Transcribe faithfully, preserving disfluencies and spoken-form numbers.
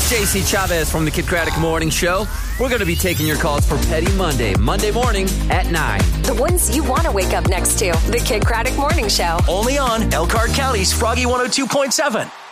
It's J C Chavez from the Kid Craddock Morning Show. We're going to be taking your calls for Petty Monday, Monday morning at nine. The ones you want to wake up next to. The Kid Craddock Morning Show. Only on Elkhart County's Froggy one oh two point seven.